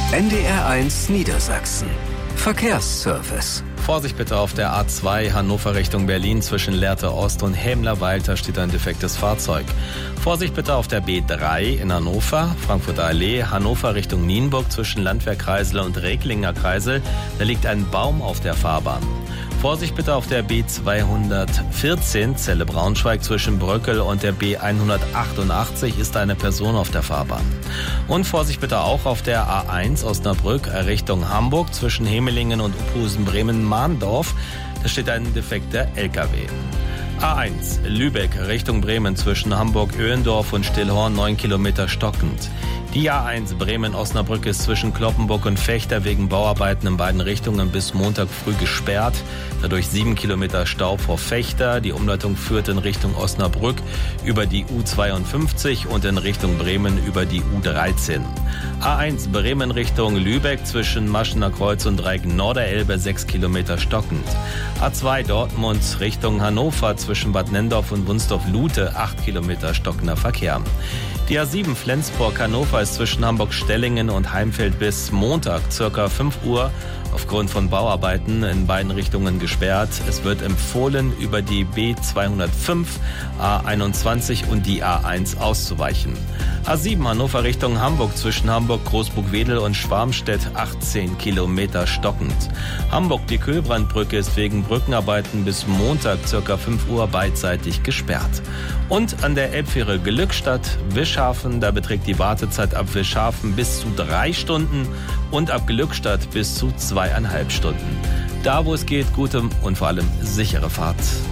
NDR1 Niedersachsen. Verkehrsservice. Vorsicht bitte auf der A2 Hannover Richtung Berlin zwischen Lehrte Ost und Helmler-Wald, da steht ein defektes Fahrzeug. Vorsicht bitte auf der B3 in Hannover, Frankfurter Allee, Hannover Richtung Nienburg zwischen Landwehrkreisel und Recklinger Kreisel, da liegt ein Baum auf der Fahrbahn. Vorsicht bitte auf der B214 Celle-Braunschweig zwischen Bröckel und der B188 ist eine Person auf der Fahrbahn. Und Vorsicht bitte auch auf der A1 Osnabrück Richtung Hamburg zwischen Hemelingen und Uphusen-Bremen-Mahndorf. Da steht ein defekter LKW. A1 Lübeck Richtung Bremen zwischen Hamburg-Öhendorf und Stillhorn 9 Kilometer stockend. Die A1 Bremen-Osnabrück ist zwischen Kloppenburg und Vechta wegen Bauarbeiten in beiden Richtungen bis Montag früh gesperrt. Dadurch 7 Kilometer Stau vor Vechta. Die Umleitung führt in Richtung Osnabrück über die U52 und in Richtung Bremen über die U13. A1 Bremen Richtung Lübeck zwischen Maschener Kreuz und Dreieck Norderelbe 6 Kilometer stockend. A2 Dortmund Richtung Hannover zwischen Bad Nendorf und Wunsdorf-Lute 8 Kilometer stockender Verkehr. Die A7 Flensburg-Hannover ist zwischen Hamburg-Stellingen und Heimfeld bis Montag ca. 5 Uhr aufgrund von Bauarbeiten in beiden Richtungen gesperrt. Es wird empfohlen, über die B205, A21 und die A1 auszuweichen. A7 Hannover Richtung Hamburg zwischen Hamburg-Großburg-Wedel und Schwarmstedt 18 Kilometer stockend. Hamburg, die Kühlbrandbrücke ist wegen Brückenarbeiten bis Montag ca. 5 Uhr beidseitig gesperrt. Und an der Elbfähre Glückstadt-Wischhafen, da beträgt die Wartezeit ab Wischhafen bis zu 3 Stunden und ab Glückstadt bis zu 2,5 Stunden. Da, wo es geht, gute und vor allem sichere Fahrt.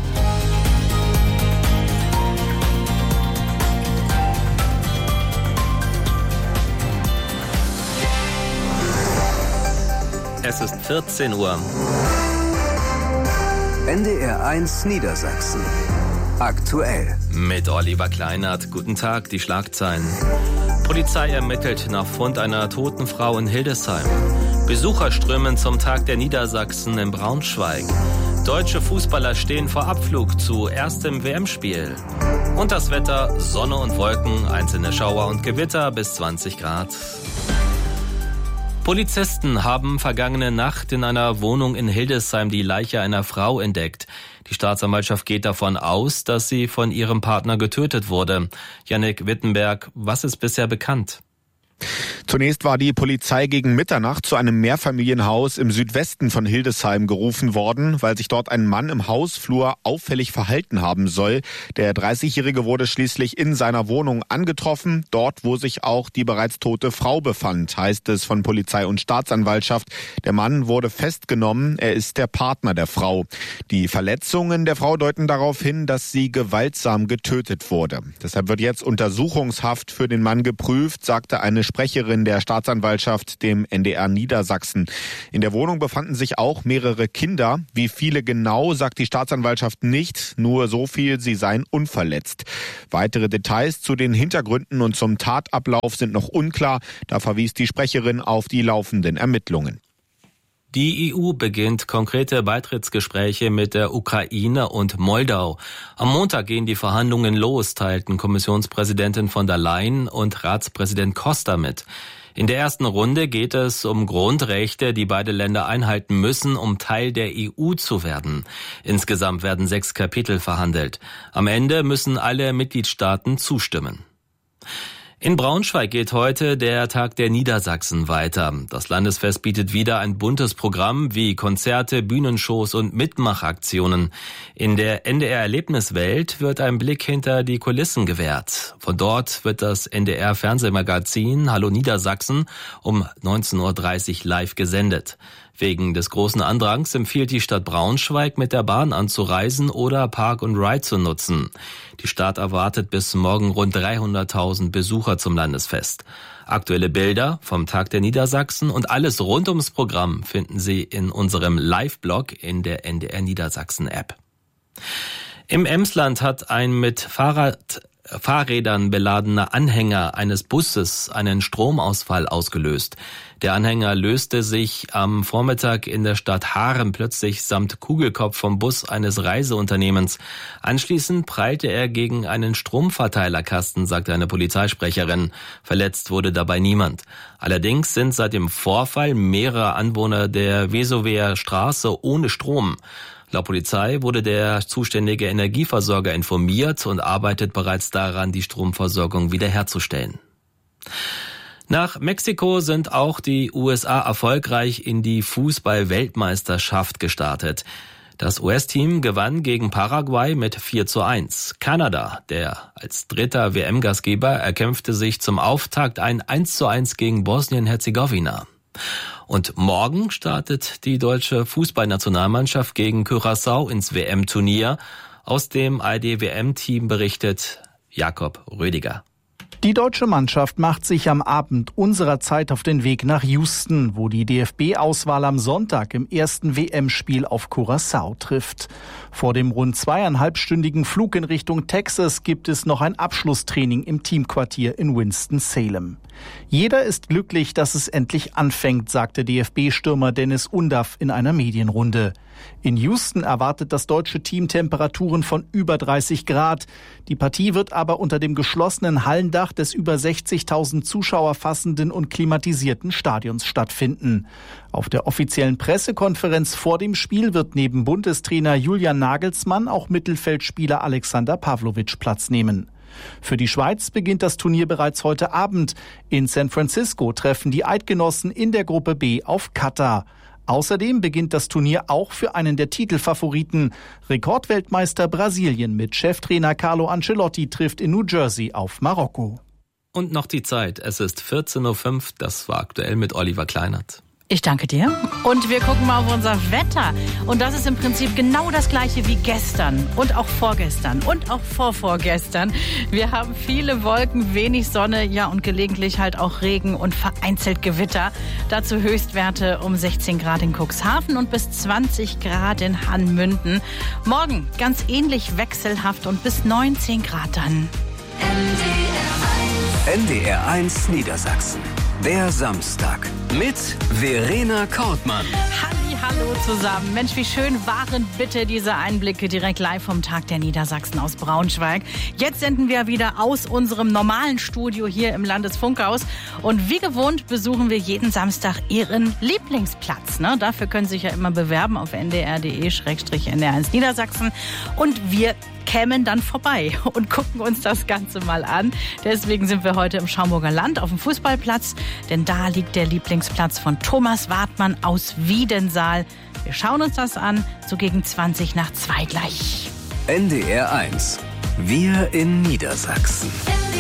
Es ist 14 Uhr. NDR1 Niedersachsen. Aktuell. Mit Oliver Kleinert. Guten Tag, die Schlagzeilen. Polizei ermittelt nach Fund einer toten Frau in Hildesheim. Besucher strömen zum Tag der Niedersachsen in Braunschweig. Deutsche Fußballer stehen vor Abflug zu erstem WM-Spiel. Und das Wetter, Sonne und Wolken, einzelne Schauer und Gewitter bis 20 Grad. Polizisten haben vergangene Nacht in einer Wohnung in Hildesheim die Leiche einer Frau entdeckt. Die Staatsanwaltschaft geht davon aus, dass sie von ihrem Partner getötet wurde. Jannik Wittenberg, was ist bisher bekannt? Zunächst war die Polizei gegen Mitternacht zu einem Mehrfamilienhaus im Südwesten von Hildesheim gerufen worden, weil sich dort ein Mann im Hausflur auffällig verhalten haben soll. Der 30-Jährige wurde schließlich in seiner Wohnung angetroffen, dort wo sich auch die bereits tote Frau befand, heißt es von Polizei und Staatsanwaltschaft. Der Mann wurde festgenommen, er ist der Partner der Frau. Die Verletzungen der Frau deuten darauf hin, dass sie gewaltsam getötet wurde. Deshalb wird jetzt Untersuchungshaft für den Mann geprüft, sagte eine Sprecherin der Staatsanwaltschaft dem NDR Niedersachsen. In der Wohnung befanden sich auch mehrere Kinder. Wie viele genau, sagt die Staatsanwaltschaft nicht. Nur so viel, sie seien unverletzt. Weitere Details zu den Hintergründen und zum Tatablauf sind noch unklar. Da verwies die Sprecherin auf die laufenden Ermittlungen. Die EU beginnt konkrete Beitrittsgespräche mit der Ukraine und Moldau. Am Montag gehen die Verhandlungen los, teilten Kommissionspräsidentin von der Leyen und Ratspräsident Costa mit. In der ersten Runde geht es um Grundrechte, die beide Länder einhalten müssen, um Teil der EU zu werden. Insgesamt werden 6 Kapitel verhandelt. Am Ende müssen alle Mitgliedstaaten zustimmen. In Braunschweig geht heute der Tag der Niedersachsen weiter. Das Landesfest bietet wieder ein buntes Programm wie Konzerte, Bühnenshows und Mitmachaktionen. In der NDR-Erlebniswelt wird ein Blick hinter die Kulissen gewährt. Von dort wird das NDR-Fernsehmagazin Hallo Niedersachsen um 19.30 Uhr live gesendet. Wegen des großen Andrangs empfiehlt die Stadt Braunschweig, mit der Bahn anzureisen oder Park and Ride zu nutzen. Die Stadt erwartet bis morgen rund 300.000 Besucher zum Landesfest. Aktuelle Bilder vom Tag der Niedersachsen und alles rund ums Programm finden Sie in unserem Live-Blog in der NDR Niedersachsen-App. Im Emsland hat ein mit Fahrrad Fahrrädern beladener Anhänger eines Busses einen Stromausfall ausgelöst. Der Anhänger löste sich am Vormittag in der Stadt Haaren plötzlich samt Kugelkopf vom Bus eines Reiseunternehmens. Anschließend prallte er gegen einen Stromverteilerkasten, sagte eine Polizeisprecherin. Verletzt wurde dabei niemand. Allerdings sind seit dem Vorfall mehrere Anwohner der Vesower Straße ohne Strom. Laut Polizei wurde der zuständige Energieversorger informiert und arbeitet bereits daran, die Stromversorgung wiederherzustellen. Nach Mexiko sind auch die USA erfolgreich in die Fußball-Weltmeisterschaft gestartet. Das US-Team gewann gegen Paraguay mit 4:1. Kanada, der als dritter WM-Gastgeber, erkämpfte sich zum Auftakt ein 1:1 gegen Bosnien-Herzegowina. Und morgen startet die deutsche Fußballnationalmannschaft gegen Curaçao ins WM-Turnier. Aus dem ARD-WM-Team berichtet Jakob Rödiger. Die deutsche Mannschaft macht sich am Abend unserer Zeit auf den Weg nach Houston, wo die DFB-Auswahl am Sonntag im ersten WM-Spiel auf Curaçao trifft. Vor dem rund 2,5-stündigen Flug in Richtung Texas gibt es noch ein Abschlusstraining im Teamquartier in Winston-Salem. Jeder ist glücklich, dass es endlich anfängt, sagte DFB-Stürmer Dennis Undaff in einer Medienrunde. In Houston erwartet das deutsche Team Temperaturen von über 30 Grad. Die Partie wird aber unter dem geschlossenen Hallendach des über 60.000 Zuschauer fassenden und klimatisierten Stadions stattfinden. Auf der offiziellen Pressekonferenz vor dem Spiel wird neben Bundestrainer Julian Nagelsmann auch Mittelfeldspieler Alexander Pavlovic Platz nehmen. Für die Schweiz beginnt das Turnier bereits heute Abend. In San Francisco treffen die Eidgenossen in der Gruppe B auf Katar. Außerdem beginnt das Turnier auch für einen der Titelfavoriten. Rekordweltmeister Brasilien mit Cheftrainer Carlo Ancelotti trifft in New Jersey auf Marokko. Und noch die Zeit. Es ist 14:05 Uhr. Das war aktuell mit Oliver Kleinert. Ich danke dir. Und wir gucken mal auf unser Wetter. Und das ist im Prinzip genau das Gleiche wie gestern und auch vorgestern und auch vorvorgestern. Wir haben viele Wolken, wenig Sonne, ja und gelegentlich halt auch Regen und vereinzelt Gewitter. Dazu Höchstwerte um 16 Grad in Cuxhaven und bis 20 Grad in Hanmünden. Morgen ganz ähnlich wechselhaft und bis 19 Grad dann. NDR1 Niedersachsen. Der Samstag mit Verena Kortmann. Hallo zusammen. Mensch, wie schön waren bitte diese Einblicke direkt live vom Tag der Niedersachsen aus Braunschweig. Jetzt senden wir wieder aus unserem normalen Studio hier im Landesfunkhaus. Und wie gewohnt besuchen wir jeden Samstag Ihren Lieblingsplatz. Ne? Dafür können Sie sich ja immer bewerben auf ndr.de/NDR1 Niedersachsen. Und wir kämen dann vorbei und gucken uns das Ganze mal an. Deswegen sind wir heute im Schaumburger Land auf dem Fußballplatz, denn da liegt der Lieblingsplatz von Thomas Wartmann aus Wiedensaal. Wir schauen uns das an, so gegen 2:20 gleich. NDR1. Wir in Niedersachsen.